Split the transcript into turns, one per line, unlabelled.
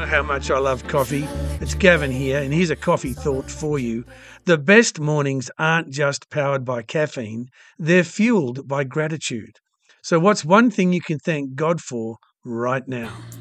how much I love coffee. It's Gavin here, and here's a coffee thought for you. The best mornings aren't just powered by caffeine, they're fueled by gratitude. So, what's one thing you can thank God for right now?